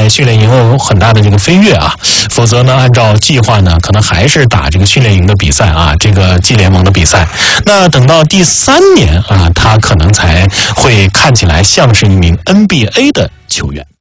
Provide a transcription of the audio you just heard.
在训练营有很大的这个飞跃啊，否则呢，按照计划呢，可能还是打这个训练营的比赛啊，这个季联盟的比赛。那等到第3年啊，他可能才会看起来像是一名 NBA 的球员。